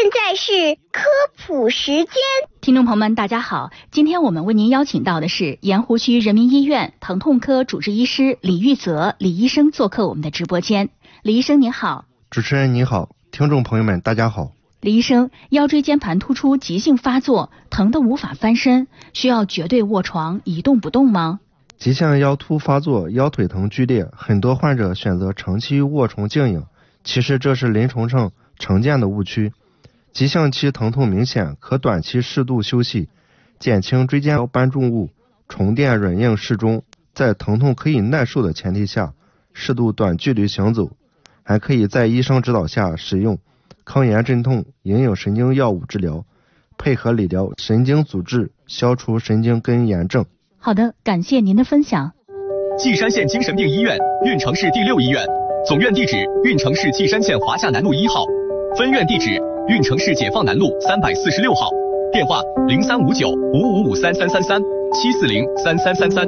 在是科普时间。 听众朋友们大家好，今天我们为您邀请到的是盐湖区人民医院疼痛科主治医师李玉泽李医生做客我们的直播间。李医生您好。 主持人您好，听众朋友们大家好。 李医生，腰椎间盘突出急性发作，疼得无法翻身，需要绝对卧床一动不动吗？ 急性腰突发作，腰腿疼剧烈，很多患者选择长期卧床静养，其实这是临床上常见的误区。急性期疼痛明显，可短期适度休息，减轻椎间盘搬重物，床垫软硬适中，在疼痛可以耐受的前提下，适度短距离行走，还可以在医生指导下使用抗炎镇痛、营养神经药物治疗，配合理疗神经阻滞，消除神经根炎症。 好的，感谢您的分享。 稷山县精神病医院，运城市第6医院，总院地址运城市稷山县华夏南路1号，分院地址运城市解放南路346号，电话035955533337403333。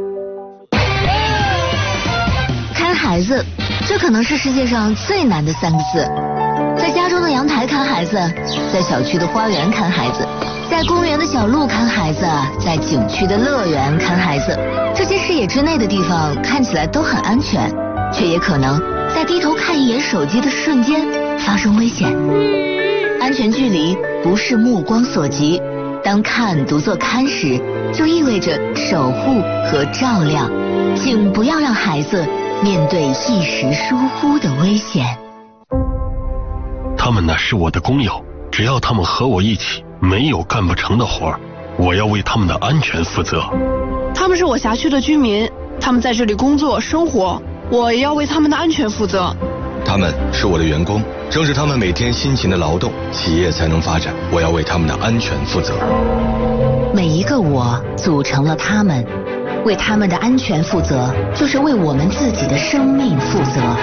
看孩子，这可能是世界上最难的3个字。在家中的阳台看孩子，在小区的花园看孩子，在公园的小路看孩子，在景区的乐园看孩子。这些视野之内的地方看起来都很安全，却也可能在低头看一眼手机的瞬间发生危险。安全距离不是目光所及，当看读作看时，就意味着守护和照料。请不要让孩子面对一时疏忽的危险。 他们呢是我的工友，只要他们和我一起，没有干不成的活儿，我要为他们的安全负责。 他们是我辖区的居民，他们在这里工作生活，我也要为他们的安全负责。 他们是我的员工，正是他们每天辛勤的劳动，企业才能发展，我要为他们的安全负责。 每一个我组成了他们，为他们的安全负责，就是为我们自己的生命负责。